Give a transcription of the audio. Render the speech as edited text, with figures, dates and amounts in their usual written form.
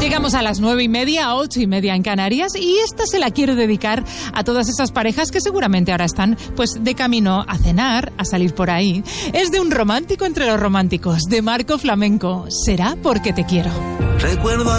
Llegamos a las 9:30, 8:30 en Canarias, y esta se la quiero dedicar a todas esas parejas que seguramente ahora están pues de camino a cenar, a salir por ahí. Es de un romántico entre los románticos, de Marco Flamenco. ¿Será porque te quiero? Recuerdo